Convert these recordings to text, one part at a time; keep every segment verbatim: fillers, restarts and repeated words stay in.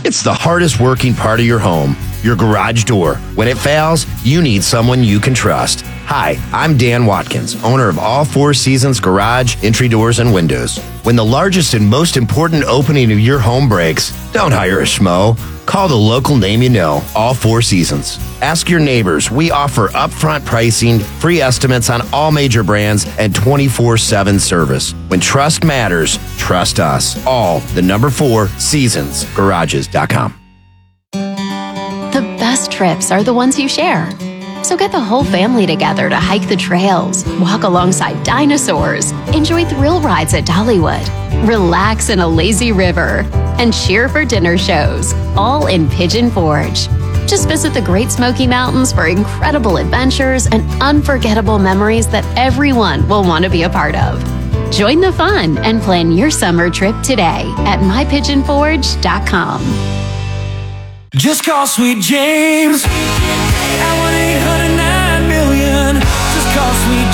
It's the hardest working part of your home, your garage door. When it fails, you need someone you can trust. Hi, I'm Dan Watkins, owner of All Four Seasons Garage, Entry Doors, and Windows. When the largest and most important opening of your home breaks, don't hire a schmo. Call the local name you know, All Four Seasons. Ask your neighbors. We offer upfront pricing, free estimates on all major brands, and twenty-four seven service. When trust matters, trust us. All the number four seasons garages dot com. The best trips are the ones you share. So get the whole family together to hike the trails, walk alongside dinosaurs, enjoy thrill rides at Dollywood, relax in a lazy river, and cheer for dinner shows, all in Pigeon Forge. Just visit the Great Smoky Mountains for incredible adventures and unforgettable memories that everyone will want to be a part of. Join the fun and plan your summer trip today at my pigeon forge dot com. Just call Sweet James at one eight hundred nine million. Just call Sweet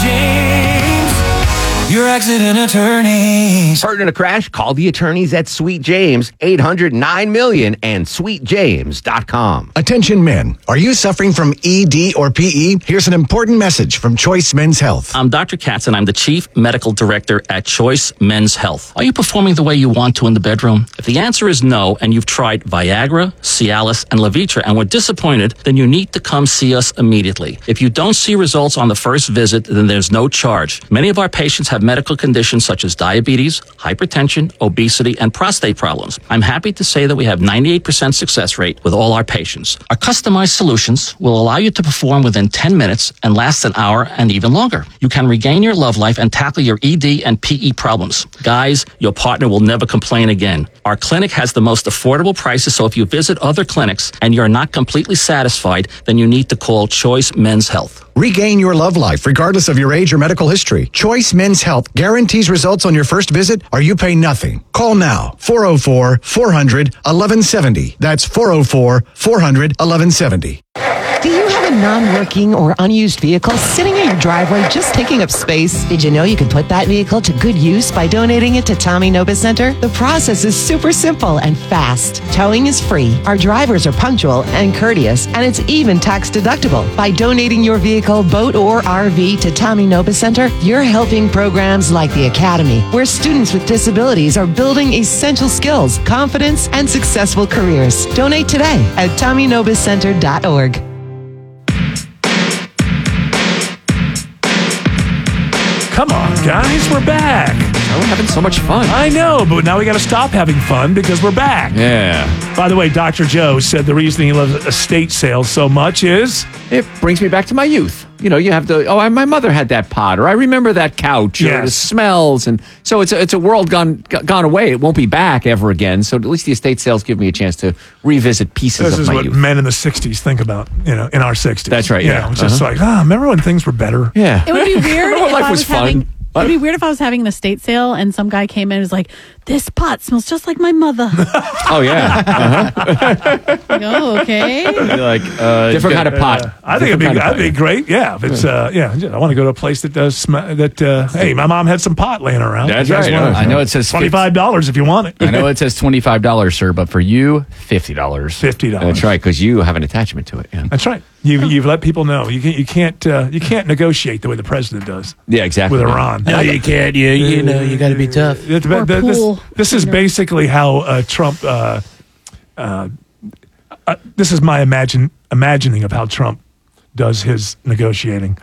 James, your accident attorneys. Hurt in a crash? Call the attorneys at Sweet James, eight hundred nine million and sweet james dot com. Attention men, are you suffering from E D or P E? Here's an important message from Choice Men's Health. I'm Doctor Katz, and I'm the Chief Medical Director at Choice Men's Health. Are you performing the way you want to in the bedroom? If the answer is no, and you've tried Viagra, Cialis, and Levitra and were disappointed, then you need to come see us immediately. If you don't see results on the first visit, then there's no charge. Many of our patients have medical conditions such as diabetes, hypertension, obesity, and prostate problems. I'm happy to say that we have ninety-eight percent success rate with all our patients. Our customized solutions will allow you to perform within ten minutes and last an hour and even longer. You can regain your love life and tackle your E D and P E problems. Guys, your partner will never complain again. Our clinic has the most affordable prices, so if you visit other clinics and you're not completely satisfied, then you need to call Choice Men's Health. Regain your love life regardless of your age or medical history. Choice Men's Health guarantees results on your first visit or you pay nothing. Call now, four oh four, four hundred, eleven seventy. That's four oh four, four hundred, eleven seventy. Do you have a non-working or unused vehicle sitting in your driveway just taking up space? Did you know you could put that vehicle to good use by donating it to Tommy Nobis Center? The process is super simple and fast. Towing is free. Our drivers are punctual and courteous, and it's even tax deductible. By donating your vehicle, boat, or R V to Tommy Nobis Center, you're helping programs like the Academy, where students with disabilities are building essential skills, confidence, and successful careers. Donate today at tommy nobis center dot org. Come on, guys, we're back. We're having so much fun. I know, but now we got to stop having fun because we're back. Yeah. By the way, Doctor Joe said the reason he loves estate sales so much is... It brings me back to my youth. You know, you have to, oh, I, my mother had that pot, or I remember that couch, yes. or the smells. And so it's a, it's a world gone gone away. It won't be back ever again. So at least the estate sales give me a chance to revisit pieces this of is my what youth. Men in the sixties think about, you know, in our sixties. That's right, yeah. You know, it's just Uh-huh. like, ah, remember when things were better? Yeah. It would be weird if life I was was fun. having... It would be weird if I was having an estate sale and some guy came in and was like, this pot smells just like my mother. Oh, yeah. Uh-huh. Like, oh, okay. You're like, uh, different kind of pot. Uh, I think it'd be, that'd be great. Yeah, if it's uh, yeah, I want to go to a place that does sm- that. Uh, hey, my mom had some pot laying around. That's You guys right. want it? I know it says twenty-five dollars if you want it. I know it says twenty-five dollars, sir, but for you, fifty dollars. Fifty dollars. That's right, because you have an attachment to it. Yeah. That's right. You've you've let people know you can't you can't uh, you can't negotiate the way the president does. Yeah, exactly. With Iran. No, you can't. You you know you got to be tough. It- Or this, pool. this is basically how uh, Trump. Uh, uh, uh, this is my imagine imagining of how Trump does his negotiating.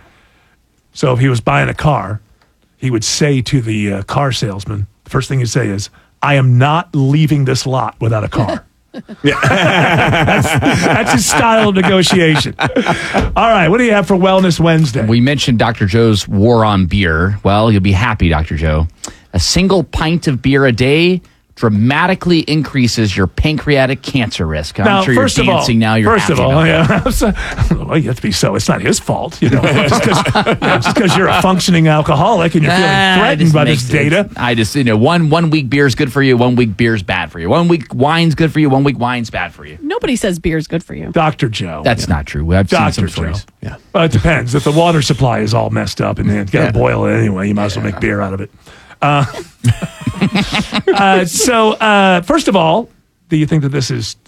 So if he was buying a car, he would say to the uh, car salesman, the first thing he'd say is, "I am not leaving this lot without a car." Yeah. that's, that's his style of negotiation. All right, what do you have for Wellness Wednesday? We mentioned Doctor Joe's war on beer. Well, you'll be happy, Doctor Joe. A single pint of beer a day dramatically increases your pancreatic cancer risk. I'm now, sure you're first of dancing all, now. You're first of happy all, about yeah. So, well, you have to be so. It's not his fault, you know. Just because you're a functioning alcoholic and you're feeling Nah, threatened just by this makes data. it- I just, you know, one one week beer is good for you, one week beer is bad for you. One week wine's good for you, one week wine's bad for you. Nobody says beer is good for you. Doctor Joe. That's not true. I've Doctor seen some Joe. stories. Yeah. Well, it depends. If the water supply is all messed up and you got to Yeah. boil it anyway, you might as well make beer out of it. Uh, uh, so, uh, first of all, do you think that this is